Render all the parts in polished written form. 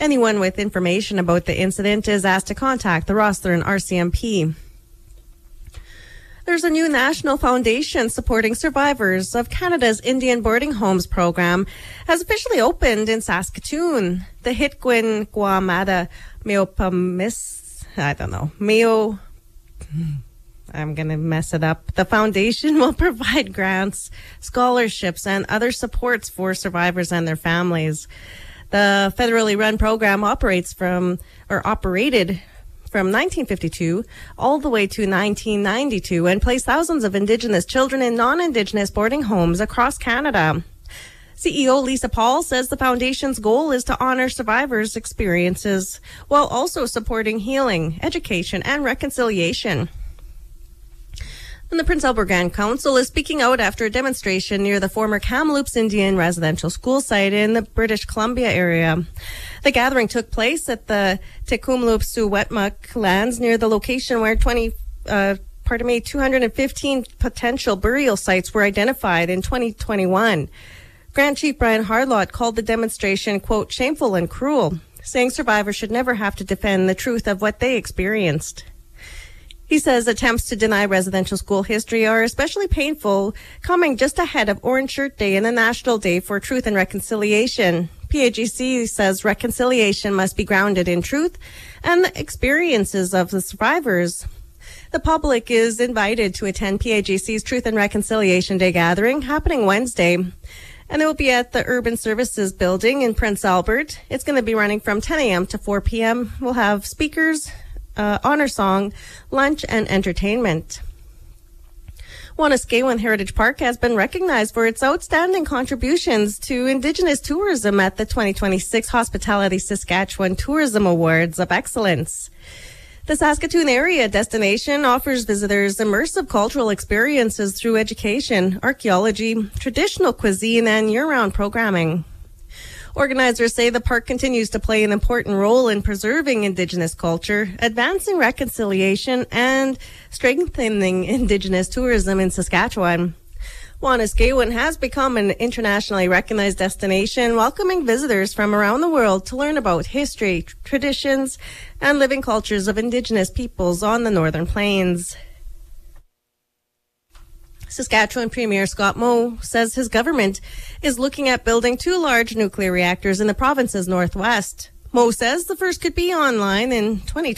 Anyone with information about the incident is asked to contact the Rosthern RCMP. There's a new national foundation supporting survivors of Canada's Indian boarding homes program has officially opened in Saskatoon. The Hitquin Guamada I'm going to mess it up. The foundation will provide grants, scholarships, and other supports for survivors and their families. The federally run program operated from 1952 all the way to 1992 and placed thousands of Indigenous children in non-Indigenous boarding homes across Canada. CEO Lisa Paul says the foundation's goal is to honor survivors' experiences while also supporting healing, education, and reconciliation. And the Prince Albert Grand Council is speaking out after a demonstration near the former Kamloops Indian residential school site in the British Columbia area. The gathering took place at the Tecumloops-Suwetmuk lands near the location where 215 potential burial sites were identified in 2021. Grand Chief Brian Hardlott called the demonstration, quote, shameful and cruel, saying survivors should never have to defend the truth of what they experienced. He says attempts to deny residential school history are especially painful, coming just ahead of Orange Shirt Day and the National Day for Truth and Reconciliation. PAGC says reconciliation must be grounded in truth and the experiences of the survivors. The public is invited to attend PAGC's Truth and Reconciliation Day gathering happening Wednesday. And it will be at the Urban Services Building in Prince Albert. It's going to be running from 10 a.m. to 4 p.m. We'll have speakers, honor song, lunch, and entertainment. Wanuskewin Heritage Park has been recognized for its outstanding contributions to Indigenous tourism at the 2026 Hospitality Saskatchewan Tourism Awards of Excellence. The Saskatoon area destination offers visitors immersive cultural experiences through education, archaeology, traditional cuisine, and year-round programming. Organizers say the park continues to play an important role in preserving Indigenous culture, advancing reconciliation, and strengthening Indigenous tourism in Saskatchewan. Wanuskewin has become an internationally recognized destination, welcoming visitors from around the world to learn about history, traditions, and living cultures of Indigenous peoples on the Northern Plains. Saskatchewan Premier Scott Moe says his government is looking at building 2 large nuclear reactors in the province's northwest. Moe says the first could be online in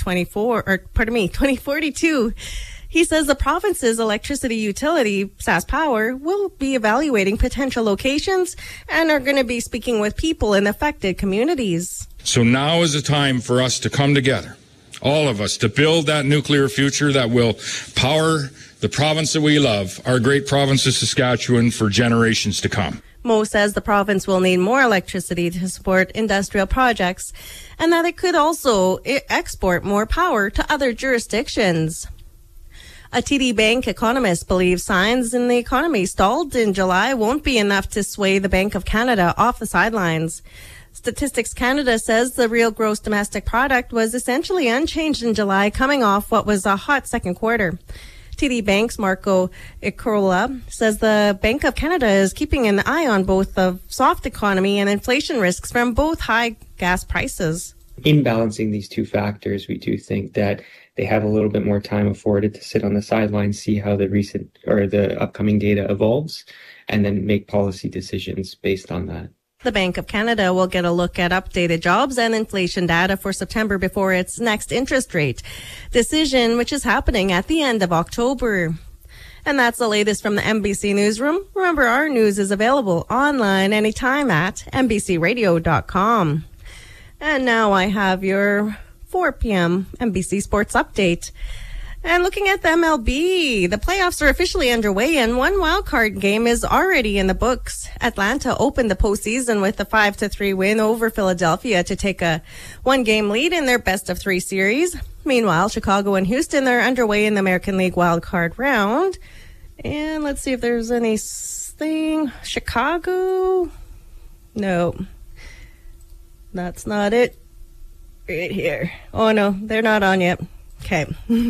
2042. He says the province's electricity utility, SaskPower, will be evaluating potential locations and are going to be speaking with people in affected communities. So now is the time for us to come together, all of us, to build that nuclear future that will power the province that we love, our great province of Saskatchewan, for generations to come. Moe says the province will need more electricity to support industrial projects and that it could also export more power to other jurisdictions. A TD Bank economist believes signs in the economy stalled in July won't be enough to sway the Bank of Canada off the sidelines. Statistics Canada says the real gross domestic product was essentially unchanged in July, coming off what was a hot second quarter. TD Bank's Marco Icorola says the Bank of Canada is keeping an eye on both the soft economy and inflation risks from both high gas prices. In balancing these two factors, we do think that they have a little bit more time afforded to sit on the sidelines, see how the upcoming data evolves, and then make policy decisions based on that. The Bank of Canada will get a look at updated jobs and inflation data for September before its next interest rate decision, which is happening at the end of October. And that's the latest from the MBC Newsroom. Remember, our news is available online anytime at mbcradio.com. And now I have your 4 p.m. NBC Sports Update. And looking at the MLB, the playoffs are officially underway and one wildcard game is already in the books. Atlanta opened the postseason with a 5-3 win over Philadelphia to take a 1-game lead in their best-of-3 series. Meanwhile, Chicago and Houston are underway in the American League wildcard round. And let's see if there's anything. Chicago? No. That's not it. Right here. Oh, no, they're not on yet. Okay.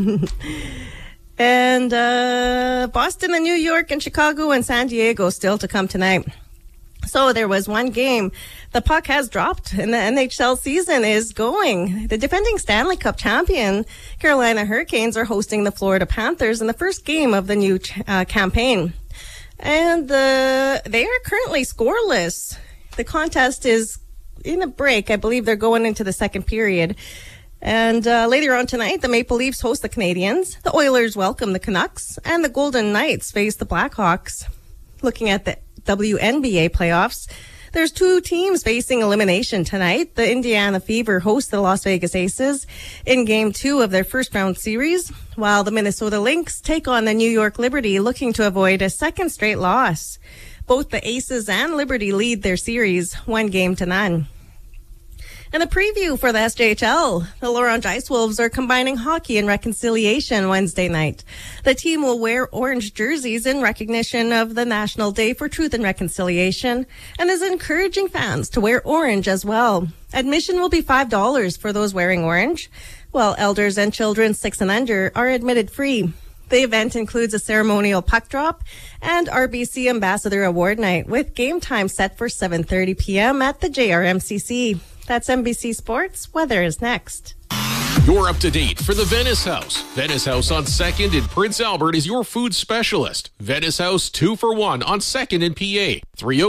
And Boston and New York and Chicago and San Diego still to come tonight. So there was one game. The puck has dropped and the NHL season is going. The defending Stanley Cup champion Carolina Hurricanes are hosting the Florida Panthers in the first game of the new campaign. And they are currently scoreless. The contest is in a break. I believe they're going into the second period. And later on tonight, the Maple Leafs host the Canadiens. The Oilers welcome the Canucks. And the Golden Knights face the Blackhawks. Looking at the WNBA playoffs, there's two teams facing elimination tonight. The Indiana Fever host the Las Vegas Aces in Game 2 of their first-round series, while the Minnesota Lynx take on the New York Liberty, looking to avoid a second straight loss. Both the Aces and Liberty lead their series 1-0. And a preview for the SJHL. The La Ronge Ice Wolves are combining hockey and reconciliation Wednesday night. The team will wear orange jerseys in recognition of the National Day for Truth and Reconciliation and is encouraging fans to wear orange as well. Admission will be $5 for those wearing orange, while elders and children 6 and under are admitted free. The event includes a ceremonial puck drop and RBC Ambassador Award Night with game time set for 7:30 p.m. at the JRMCC. That's NBC Sports. Weather is next. You're up to date for the Venice House. Venice House on 2nd in Prince Albert is your food specialist. Venice House 2 for $1 on 2nd in PA.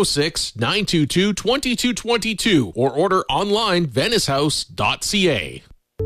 306-922-2222 or order online venicehouse.ca.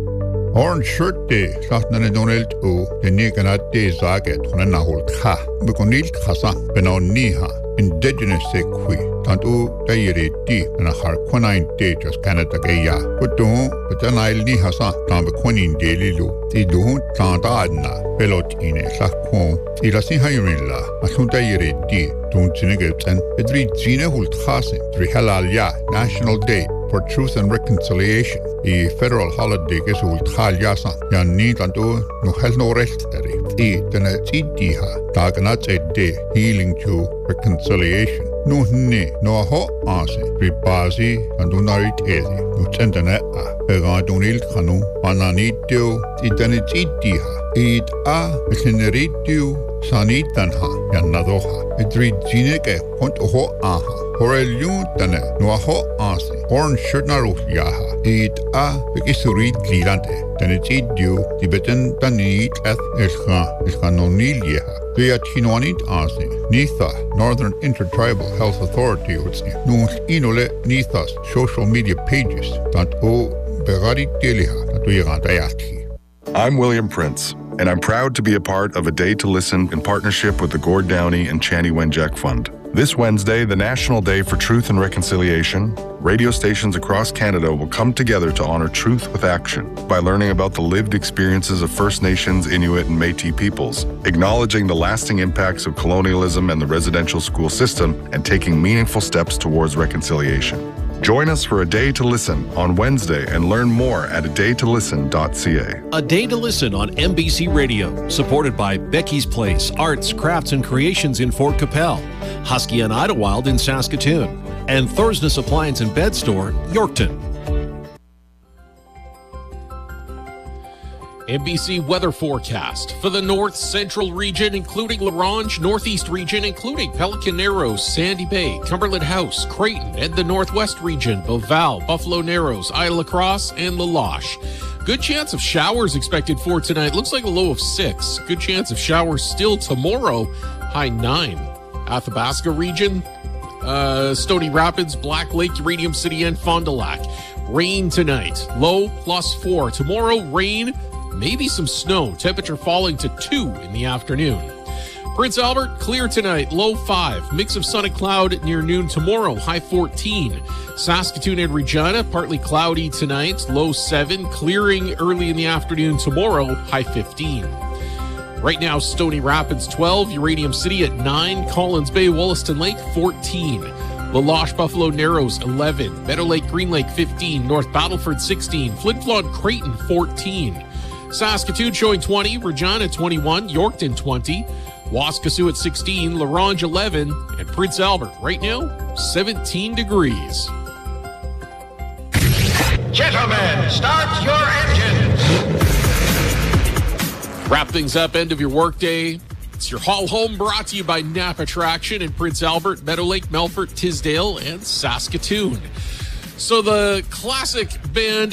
Orange Shirt Day, Sahtnane Donald O, the Niganat Day Zaget, Honahul Kha, Bukonil Khasa, Benau Niha, Indigenous Sekui, Tantu Dayere Di, and a Harquanine Day, just Canada Gaya, but don't, but then I'll Nihasa, Tambaquanin Daily Lu, the Luhun Tandadna, Belotine, Sakon, Ilasi Hirilla, Asundayere Di, don't Zinegate, and Edri Zine Hult Hasim, Trihalaya, National Day for Truth and Reconciliation. The federal holiday is Ultraljasa, Yanni Tanto, no has no rest. Then a Tidiha, Daganat Day, healing to reconciliation. No ne, no ho ase, Ribazi, and do not easy, no tendana, Begadunil Kanu, Bananitio, Titanitiha, Eat a, Metineritiu, Sanitanha, Yanadoha, Edri Zineke, Pont ho aha. Horelion tane no ho ase orange shirt na yaha it a bekisurit glirante tane tidio tibeten tanit eth eskanonil yaha via chinoanit ase nitha Northern Intertribal Health Authority no inole nithas social media pages that o begarit deliha that we gantayaki. I'm William Prince, and I'm proud to be a part of A Day to Listen in partnership with the Gord Downey and Chani Wenjack Fund. This Wednesday, the National Day for Truth and Reconciliation, radio stations across Canada will come together to honor truth with action by learning about the lived experiences of First Nations, Inuit, and Métis peoples, acknowledging the lasting impacts of colonialism and the residential school system, and taking meaningful steps towards reconciliation. Join us for A Day to Listen on Wednesday and learn more at adaytolisten.ca. A Day to Listen on MBC Radio, supported by Becky's Place, Arts, Crafts and Creations in Fort Capel, Husky and Idlewild in Saskatoon, and Thorsness Appliance and Bed Store, Yorkton. NBC weather forecast for the North Central region, including La Ronge, Northeast region, including Pelican Narrows, Sandy Bay, Cumberland House, Creighton, and the Northwest region, Beauval, Buffalo Narrows, Isle La Crosse, and La Loche. Good chance of showers expected for tonight. Looks like a low of 6. Good chance of showers still tomorrow, high 9. Athabasca region, Stony Rapids, Black Lake, Uranium City, and Fond du Lac. Rain tonight, low +4. Tomorrow, rain, maybe some snow. Temperature falling to 2 in the afternoon. Prince Albert, clear tonight, low 5. Mix of sun and cloud near noon tomorrow, high 14. Saskatoon and Regina, partly cloudy tonight, low 7. Clearing early in the afternoon tomorrow, high 15. Right now, Stony Rapids 12, Uranium City at 9, Collins Bay, Wollaston Lake 14. La Loche, Buffalo Narrows 11, Meadow Lake, Green Lake 15, North Battleford 16, Flin Flon, Creighton 14. Saskatoon showing 20, Regina 21, Yorkton 20, Waskesiu at 16, La Ronge 11, and Prince Albert right now 17 degrees. Gentlemen, start your engines. Wrap things up, end of your workday. Sports. Your haul home brought to you by Napa Traction in Prince Albert, Meadow Lake, Melfort, Tisdale, and Saskatoon. So the classic band